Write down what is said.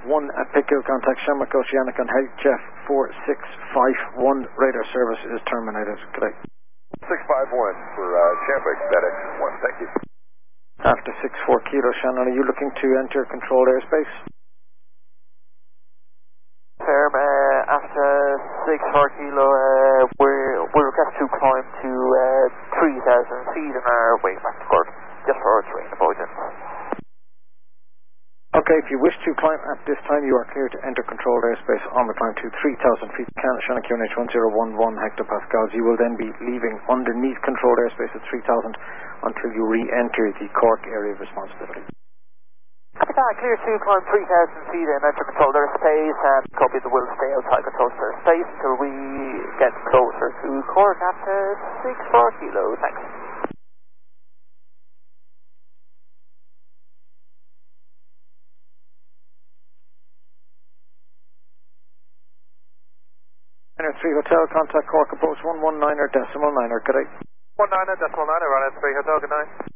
at Pickhill, contact Shamrock Oceanic on Jeff 4651, radar service is terminated. Good day. 651 for Shamrock, FedEx1, thank you. After 64 Kilo, Shannon, are you looking to enter controlled airspace? Firm, after 64 Kilo, we request to climb to 3,000 feet on our way back to Gordon, just for our terrain avoidance. Okay, if you wish to climb at this time, you are clear to enter controlled airspace on the climb to 3,000 feet. Shannon QNH 1011 hectopascals. You will then be leaving underneath controlled airspace at 3,000 until you re-enter the Cork area of responsibility. Copy that, clear to climb 3,000 feet and enter controlled airspace, and copy the will stay outside controlled airspace until we get closer to Cork at 64 Kilo. Thanks. Ryanair 3 Hotel, contact Cork approach 119er decimal 9er, good day. 19er decimal 9er, Ryanair 3 Hotel, good night.